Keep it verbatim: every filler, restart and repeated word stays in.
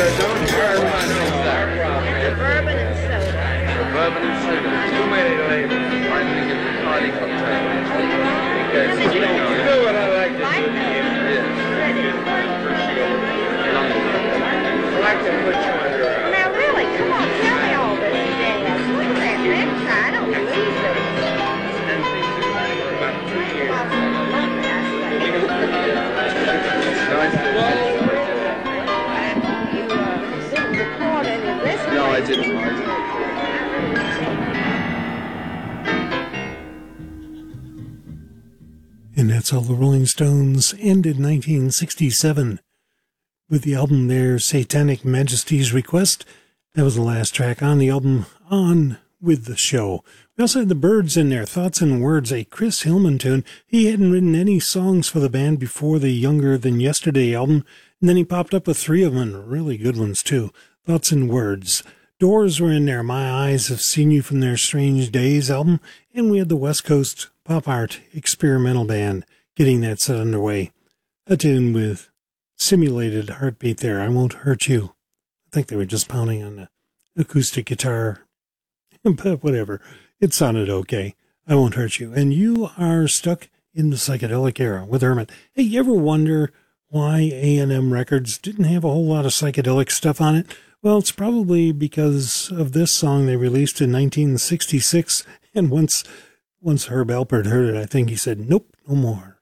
don't hurt myself. Bourbon and soda. Bourbon and soda. Too many labels. I think it's a tiny cocktail. Because you know, you know what I like to do to you? Yes. I like to put you under a... Now really, come on, tell me all this, Dad. Look at that picture. I don't believe it. And things are like for about three years. Nice to You uh, didn't record any of this? No, I didn't. I didn't. And that's how the Rolling Stones ended nineteen sixty-seven with the album Their Satanic Majesty's Request. That was the last track on the album, On With the Show. We also had the Byrds in there, Thoughts and Words, a Chris Hillman tune. He hadn't written any songs for the band before the Younger Than Yesterday album, and then he popped up with three of them, and really good ones too. Thoughts and Words. Doors were in there, My Eyes Have Seen You from their Strange Days album, and we had the West Coast Pop Art Experimental Band getting that set underway. A tune with simulated heartbeat there, I Won't Hurt You. I think they were just pounding on the acoustic guitar, but whatever. It sounded okay. I Won't Hurt You. And you are stuck in the psychedelic era with Hermit. Hey, you ever wonder why A and M Records didn't have a whole lot of psychedelic stuff on it? Well, it's probably because of this song they released in nineteen sixty-six, and once once Herb Alpert heard it, I think he said, nope, no more.